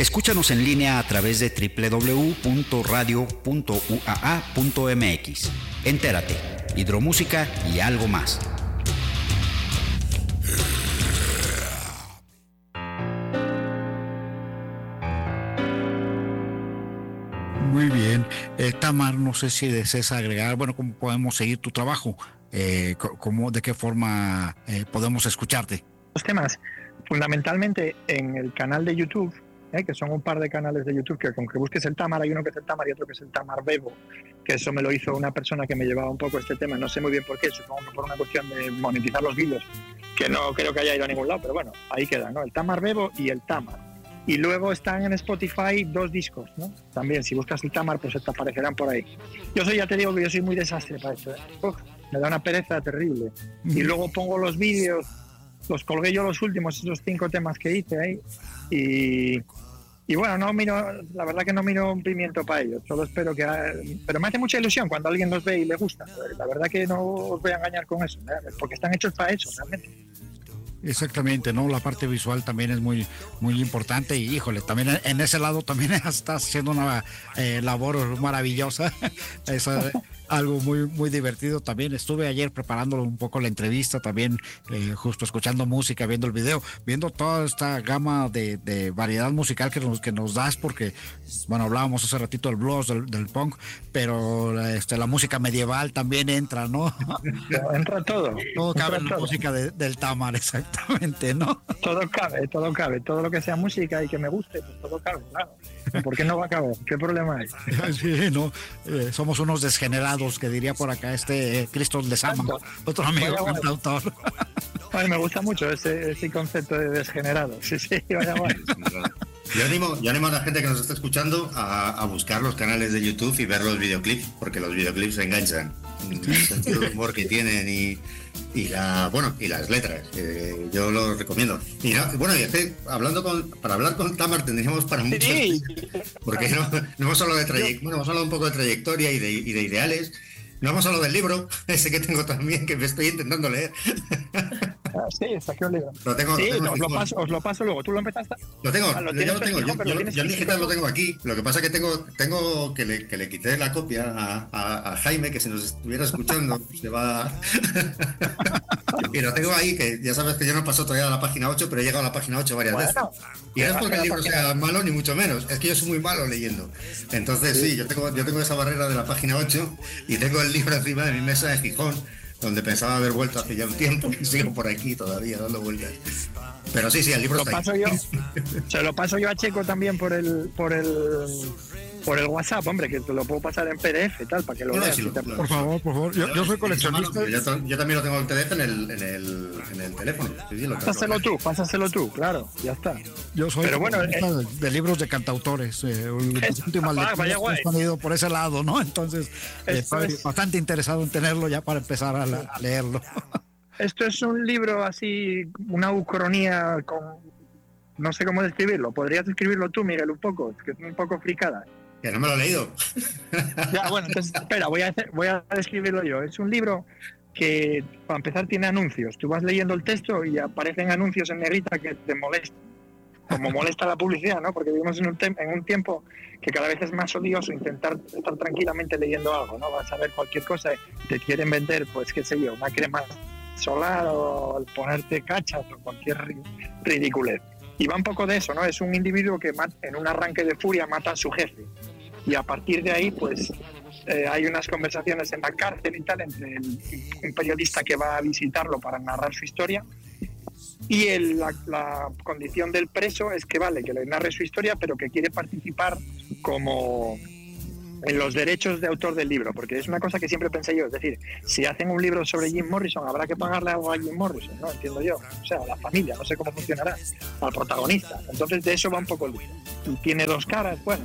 Escúchanos en línea a través de www.radio.uaa.mx. Entérate, hidromúsica y algo más. Muy bien. Tamar, no sé si deseas agregar, bueno, ¿cómo podemos seguir tu trabajo? ¿De qué forma podemos escucharte? Los temas, fundamentalmente en el canal de YouTube, que son un par de canales de YouTube que con que busques el Tamar, hay uno que es el Tamar y otro que es el Tamar Bebo, que eso me lo hizo una persona que me llevaba un poco este tema, no sé muy bien por qué, supongo que por una cuestión de monetizar los vídeos, que no creo que haya ido a ningún lado, pero bueno, ahí queda, ¿no? El Tamar Bebo y el Tamar. Y luego están en Spotify 2 discos, ¿no? También, si buscas el Tamar, pues te aparecerán por ahí. Ya te digo que yo soy muy desastre para eso, me da una pereza terrible. Y luego pongo los vídeos, los colgué yo los últimos, esos 5 temas que hice ahí, y bueno, la verdad que no miro un pimiento para ellos, solo espero pero me hace mucha ilusión cuando alguien los ve y le gusta. La verdad que no os voy a engañar con eso, porque están hechos para eso, realmente. Exactamente, ¿no? La parte visual también es muy, muy importante y, híjole, también en ese lado también estás haciendo una labor maravillosa. Es algo muy, muy divertido también. Estuve ayer preparándolo un poco la entrevista también, justo escuchando música, viendo el video, viendo toda esta gama de variedad musical que nos das, porque, bueno, hablábamos hace ratito del blues, del punk, pero la música medieval también entra, ¿no? Entra todo. Todo cabe en la música del Tamar, exactamente, ¿no? Todo cabe, todo lo que sea música y que me guste, pues todo cabe, claro. ¿Por qué no va a caber? ¿Qué problema hay? Sí, no, somos unos desgenerados, que diría por acá Cristo Lezama, otro amigo cantautor. Ay, me gusta mucho ese concepto de desgenerado. Sí, vaya guay. Yo animo a la gente que nos está escuchando a buscar los canales de YouTube y ver los videoclips, porque los videoclips enganchan. El sentido de humor que tienen y las letras. Yo lo recomiendo. Y para hablar con Tamar tendríamos para mucho. Sí. Porque no hemos hablado hemos hablado un poco de trayectoria y de ideales. No hemos hablado del libro, ese que tengo también, que me estoy intentando leer. Sí, saqué un libro. Os lo paso luego. ¿Tú lo empezaste? Yo lo tengo. Yo el digital lo tengo aquí. Lo que pasa es que tengo que le quité la copia a Jaime, que si nos estuviera escuchando, se va... Y lo tengo ahí, que ya sabes que yo no paso todavía a la página 8, pero he llegado a la página 8 varias veces. Y no es porque el libro sea malo, ni mucho menos. Es que yo soy muy malo leyendo. Entonces, sí, yo tengo esa barrera de la página 8 y tengo el libro encima de mi mesa de Gijón, donde pensaba haber vuelto hace ya un tiempo y sigo por aquí todavía dando vueltas. Pero sí, el libro está ahí. Se lo paso yo a Checo también por el WhatsApp, hombre, que te lo puedo pasar en PDF y tal, para que lo veas. Por favor. Yo soy coleccionista. Yo también lo tengo en PDF en el teléfono. Pásaselo tú, claro, ya está. Yo soy coleccionista de libros de cantautores. Las últimas lecturas han ido por ese lado, ¿no? Entonces, estoy bastante interesado en tenerlo ya para empezar a leerlo. Esto es un libro así, una ucronía con... No sé cómo describirlo. ¿Podrías describirlo tú, Miguel, un poco? Que es un poco fricada. Que no me lo he leído. Ya, bueno, entonces, espera, voy a describirlo yo. Es un libro que, para empezar, tiene anuncios. Tú vas leyendo el texto y aparecen anuncios en negrita que te molestan. Como molesta la publicidad, ¿no? Porque vivimos en un tiempo que cada vez es más odioso intentar estar tranquilamente leyendo algo, ¿no? Vas a ver cualquier cosa, te quieren vender, pues qué sé yo, una crema solar o ponerte cachas o cualquier ridiculez. Y va un poco de eso, ¿no? Es un individuo que en un arranque de furia mata a su jefe. Y a partir de ahí, pues, hay unas conversaciones en la cárcel y tal entre un periodista que va a visitarlo para narrar su historia. Y la condición del preso es que que le narre su historia, pero que quiere participar como en los derechos de autor del libro, porque es una cosa que siempre pensé yo, es decir, si hacen un libro sobre Jim Morrison, habrá que pagarle algo a Jim Morrison, ¿no? Entiendo yo, o sea, a la familia, no sé cómo funcionará, al protagonista. Entonces de eso va un poco el libro. Y tiene 2 caras, bueno,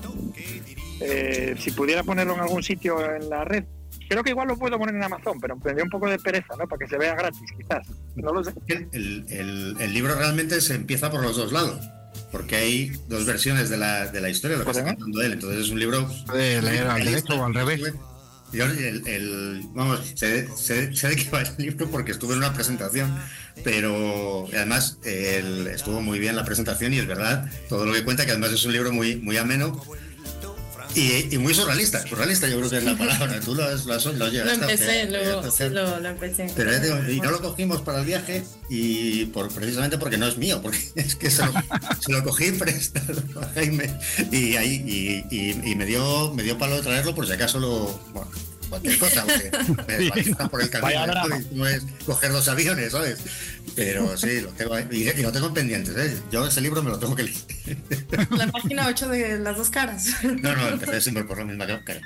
si pudiera ponerlo en algún sitio en la red, creo que igual lo puedo poner en Amazon, pero me dio un poco de pereza, ¿no? Para que se vea gratis, quizás, no lo sé. El libro realmente se empieza por los 2 lados. Porque hay 2 versiones de la historia, lo que está contando él. Entonces es un libro... ¿De leer al derecho o al revés? yo vamos, sé de qué va el libro porque estuve en una presentación, pero además estuvo muy bien la presentación y es verdad todo lo que cuenta, que además es un libro muy, muy ameno y muy surrealista yo creo que es la palabra. Tú lo llegaste lo empecé, a hacer. lo empecé. Pero ya digo, y no lo cogimos para el viaje y precisamente porque no es mío, porque es que se lo cogí prestado a Jaime y me dio palo de traerlo por si acaso cualquier cosa, porque me pasa por el camino, no es coger 2 aviones, ¿sabes? Pero sí, lo tengo ahí, y lo tengo en pendientes, ¿eh? Yo ese libro me lo tengo que leer. La página 8 de Las Dos Caras. No, empecé siempre por la misma cara.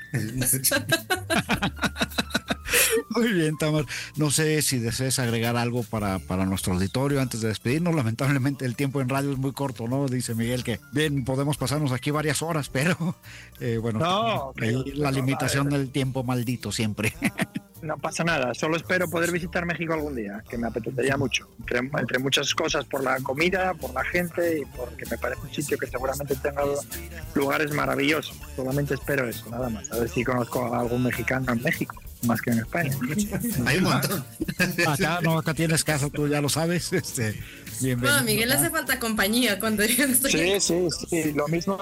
Muy bien, Tamar. No sé si desees agregar algo para nuestro auditorio antes de despedirnos. Lamentablemente el tiempo en radio es muy corto, ¿no? Dice Miguel que bien, podemos pasarnos aquí varias horas, pero bueno, la limitación del tiempo maldito siempre. No pasa nada, solo espero poder visitar México algún día, que me apetecería mucho, entre muchas cosas, por la comida, por la gente y porque me parece un sitio que seguramente tenga lugares maravillosos. Solamente espero eso, nada más. A ver si conozco a algún mexicano en México, más que en España. Hay un montón. Acá tienes casa, tú ya lo sabes. Bienvenido. No, a Miguel hace falta compañía cuando yo no estoy. Sí, lo mismo.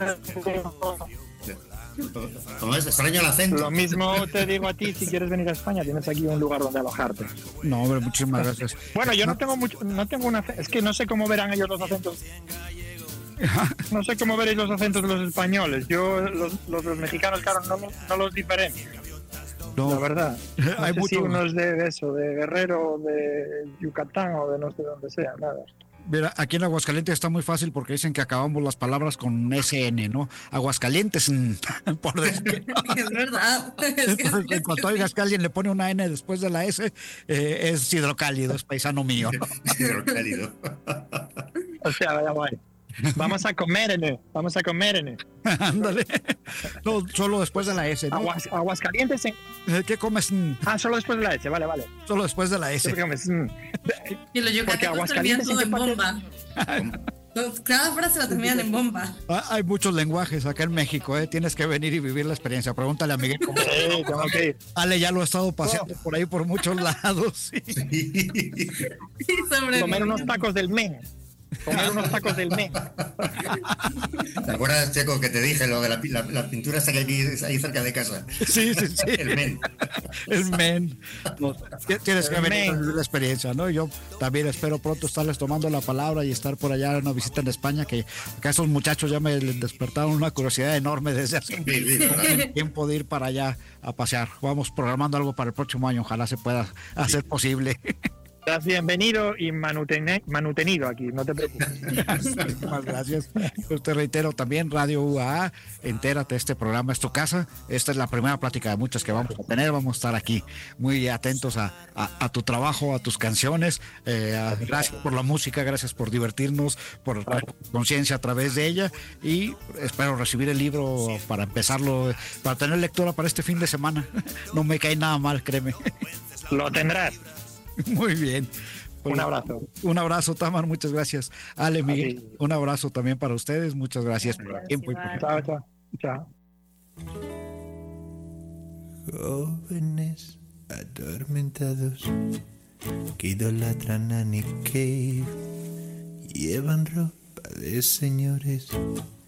Como es extraño el acento. Lo mismo te digo a ti, si quieres venir a España, tienes aquí un lugar donde alojarte. No, hombre, muchísimas gracias. Bueno, yo no tengo una, es que no sé cómo verán ellos los acentos. No sé cómo veréis los acentos de los españoles. Yo los mexicanos, claro, no los diferencio. No, la verdad. No hay sé mucho... si uno es de Guerrero, de Yucatán o de no sé dónde sea, nada. Mira, aquí en Aguascalientes está muy fácil porque dicen que acabamos las palabras con SN, ¿no? Aguascalientes, por decir. Es verdad. En cuanto oigas que alguien le pone una N después de la S, es hidrocálido, es paisano mío. Hidrocálido. O sea, vaya guay. Vamos a comer en Ándale. No, solo después de la S, ¿no? Aguascalientes. ¿Qué comes? Solo después de la S, vale. Solo después de la S. Y los yucatecos terminan todo en bomba. Cada frase la terminan en bomba. Hay muchos lenguajes acá en México, ¿eh? Tienes que venir y vivir la experiencia. Pregúntale a Miguel cómo. Tengo que ir. Ale ya lo ha estado paseando por ahí por muchos lados. Sí. Comer unos tacos del men. ¿Te acuerdas, Checo, que te dije lo de la pintura esta que hay ahí cerca de casa? Sí. El men. El men. No, tienes que venir a vivir la experiencia, ¿no? Yo también espero pronto estarles tomando la palabra y estar por allá en una visita en España, que acá esos muchachos ya me despertaron una curiosidad enorme desde hace un tiempo de ir para allá a pasear. Vamos programando algo para el próximo año, ojalá se pueda hacer posible. Estás bienvenido y manutenido aquí, no te preocupes. Muchas gracias. Pues te reitero también, Radio UAA, entérate, este programa es tu casa. Esta es la primera plática de muchas que vamos a tener. Vamos a estar aquí muy atentos a tu trabajo, a tus canciones. Gracias por la música, gracias por divertirnos, por conciencia a través de ella. Y espero recibir el libro para empezarlo, para tener lectura para este fin de semana. No me cae nada mal, créeme. Lo tendrás. Muy bien. Un abrazo. Un abrazo, Tamar, muchas gracias. Ale, Miguel, un abrazo también para ustedes. Muchas gracias por el tiempo. Chao. Jóvenes atormentados que idolatran a Nick Cave, llevan ropa de señores